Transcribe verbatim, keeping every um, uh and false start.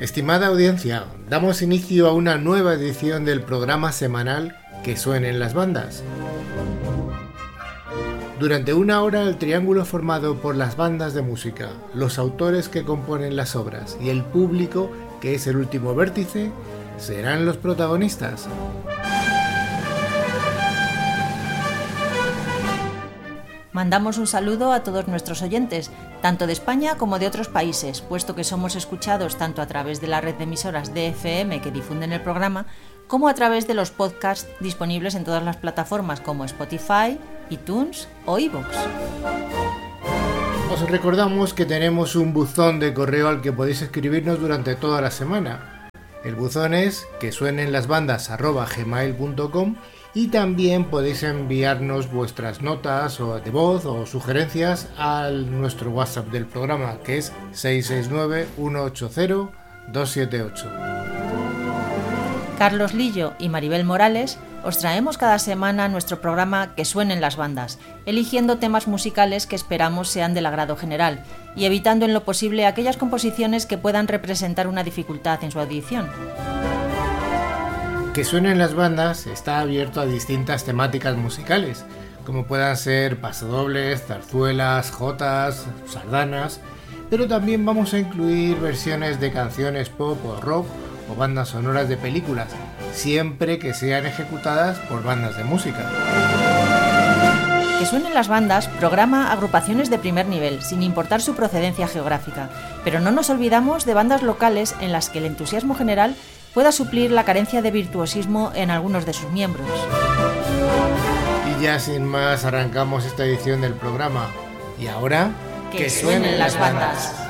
Estimada audiencia, damos inicio a una nueva edición del programa semanal Que suenen las bandas. Durante una hora el triángulo formado por las bandas de música, los autores que componen las obras y el público, que es el último vértice, serán los protagonistas. Mandamos un saludo a todos nuestros oyentes, tanto de España como de otros países, puesto que somos escuchados tanto a través de la red de emisoras de F M que difunden el programa, como a través de los podcasts disponibles en todas las plataformas como Spotify, iTunes o iVoox. Os recordamos que tenemos un buzón de correo al que podéis escribirnos durante toda la semana. El buzón es que suenen las bandas arroba gmail punto com y también podéis enviarnos vuestras notas o de voz o sugerencias a nuestro WhatsApp del programa, que es seis seis nueve, uno ocho cero, dos siete ocho. Carlos Lillo y Maribel Morales os traemos cada semana nuestro programa Que suenen las bandas, eligiendo temas musicales que esperamos sean del agrado general y evitando en lo posible aquellas composiciones que puedan representar una dificultad en su audición. Que suenen las bandas está abierto a distintas temáticas musicales, como puedan ser pasodobles, zarzuelas, jotas, sardanas, pero también vamos a incluir versiones de canciones pop o rock o bandas sonoras de películas, siempre que sean ejecutadas por bandas de música. Que suenen las bandas programa agrupaciones de primer nivel, sin importar su procedencia geográfica, pero no nos olvidamos de bandas locales en las que el entusiasmo general pueda suplir la carencia de virtuosismo en algunos de sus miembros. Y ya sin más arrancamos esta edición del programa. Y ahora, que, que suenen las bandas.